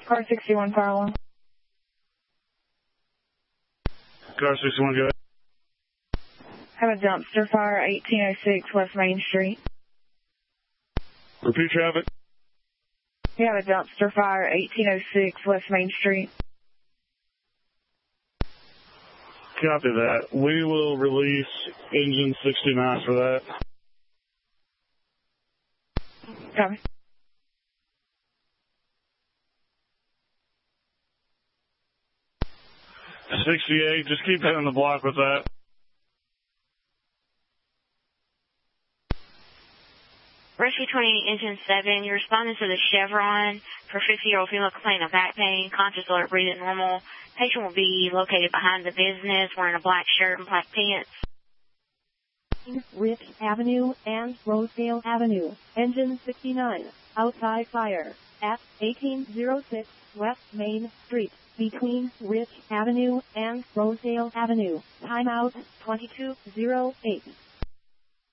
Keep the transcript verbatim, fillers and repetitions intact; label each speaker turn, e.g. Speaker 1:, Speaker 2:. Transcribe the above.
Speaker 1: Car sixty-one, fire alarm.
Speaker 2: Car sixty-one, go ahead.
Speaker 1: Have a dumpster fire, eighteen oh six West Main Street.
Speaker 2: Repeat traffic.
Speaker 1: We have a dumpster fire, eighteen oh six West Main Street.
Speaker 2: Copy that. We will release engine sixty-nine for that.
Speaker 1: Copy.
Speaker 2: sixty-eight, just keep hitting the block with that.
Speaker 3: Rescue twenty, engine seven, you're responding to the Chevron for fifty-year-old female complaining of back pain, conscious, alert, breathing normal. Patient will be located behind the business, wearing a black shirt and black pants.
Speaker 4: Rich Avenue and Rosedale Avenue, engine sixty-nine, outside fire, at eighteen oh six West Main Street, between Rich Avenue and Rosedale Avenue. Timeout twenty-two oh eight.